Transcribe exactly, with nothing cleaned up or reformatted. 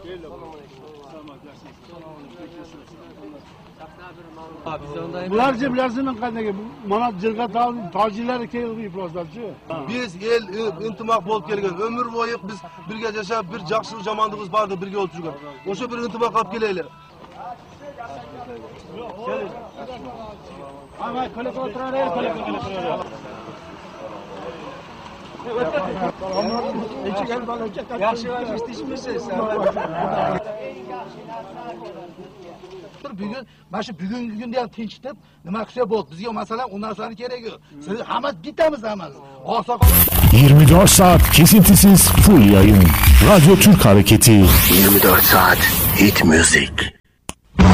Bularca bilasizmi qanday mana jirga tojilari kelib ifloslarchi. Biz el intimaq bo'lib kelgan. Ömür bo'yi biz birga yashab, bir yaxshi jamoatimiz bordi, birga o'tib yurgan. O'sha bir intimaq olib kelaylik. Ama ko'lak o'tiraver, ko'lak o'tiraver. Yaxshi vazifa istishmisiz? Bugun mana shu bugungi kunda ham tinchitib, nima qilsa bo'ldi. Bizga masalan u narsani kerak yo'q. Siz hamma bitamiz hammamiz. Oqsoqol yirmi dört saat kesintisiz full yayın. Radyo Türk Hareketi. yirmi dört saat hit music.